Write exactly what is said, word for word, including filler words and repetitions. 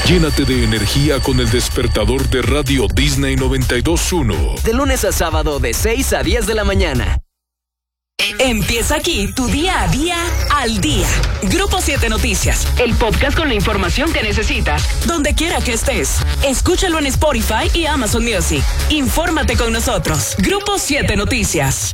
Llénate de energía con el despertador de Radio Disney noventa y dos punto uno. De lunes a sábado de seis a diez de la mañana. Empieza aquí tu día a día al día. Grupo siete Noticias, el podcast con la información que necesitas, donde quiera que estés. Escúchalo en Spotify y Amazon Music. Infórmate con nosotros. Grupo siete Noticias.